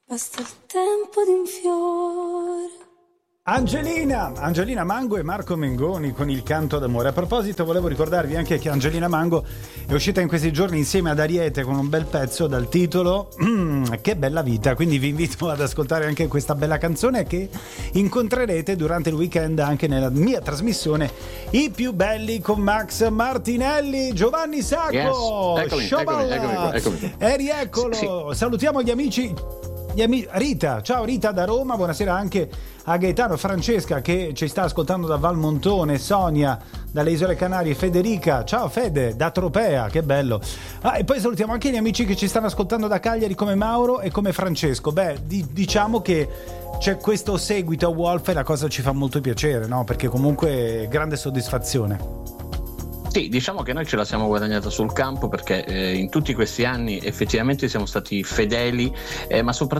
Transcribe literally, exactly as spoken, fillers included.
Basta il tempo di un fiore. Angelina, Angelina Mango e Marco Mengoni con il canto d'amore. A proposito, volevo ricordarvi anche che Angelina Mango è uscita in questi giorni insieme ad Ariete con un bel pezzo dal titolo mm, Che bella vita, quindi vi invito ad ascoltare anche questa bella canzone che incontrerete durante il weekend anche nella mia trasmissione I più belli con Max Martinelli. Giovanni Sacco, yes. eccomi, eccomi, eccomi, eccomi. E rieccolo, sì, sì. Salutiamo gli amici. Gli amici, Rita, ciao Rita da Roma, buonasera anche a Gaetano, Francesca che ci sta ascoltando da Valmontone, Sonia dalle Isole Canarie, Federica, ciao Fede da Tropea, che bello. Ah, e poi salutiamo anche gli amici che ci stanno ascoltando da Cagliari come Mauro e come Francesco. Beh, di, diciamo che c'è questo seguito a Wolf e la cosa ci fa molto piacere, no? Perché comunque grande soddisfazione. Sì, diciamo che noi ce la siamo guadagnata sul campo perché eh, in tutti questi anni effettivamente siamo stati fedeli, eh, ma soprattutto